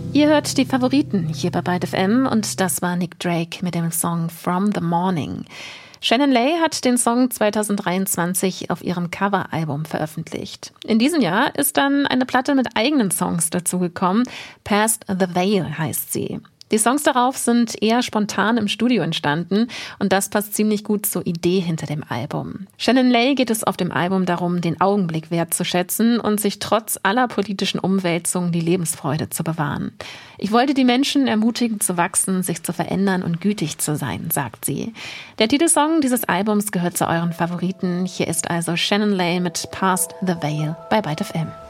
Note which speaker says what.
Speaker 1: Ihr hört die Favoriten hier bei Byte FM und das war Nick Drake mit dem Song From the Morning. Shannon Lay hat den Song 2023 auf ihrem Coveralbum veröffentlicht. In diesem Jahr ist dann eine Platte mit eigenen Songs dazugekommen. Past the Veil heißt sie. Die Songs darauf sind eher spontan im Studio entstanden und das passt ziemlich gut zur Idee hinter dem Album. Shannon Lay geht es auf dem Album darum, den Augenblick wertzuschätzen und sich trotz aller politischen Umwälzungen die Lebensfreude zu bewahren. Ich wollte die Menschen ermutigen zu wachsen, sich zu verändern und gütig zu sein, sagt sie. Der Titelsong dieses Albums gehört zu euren Favoriten. Hier ist also Shannon Lay mit Past the Veil bei Byte FM.